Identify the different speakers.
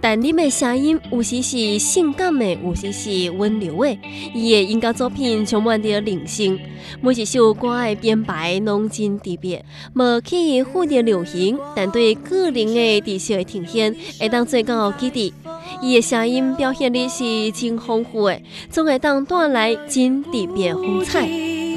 Speaker 1: 但你的声音有时是性感的，有时是温柔的。伊的音乐作品充满着灵性，每一首歌的编排拢真特别，无去符合流行，但对个人的知识的呈现会当做到基地。伊的声音表现力是真丰富的，总会当带来真特别的风采。